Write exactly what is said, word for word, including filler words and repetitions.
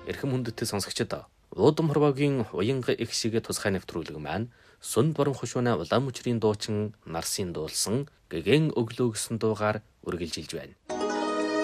Эрхэм хүндэтгэл сонсогчдод Уудам хорвоогийн уянга их шиг тусгай нэвтрүүлэг маань Сүнд борон хушууна улаан мөчрийн дуучин Нарсын дуулсан гэгэн өглөө гэсэн дуугаар үргэлжилж байна.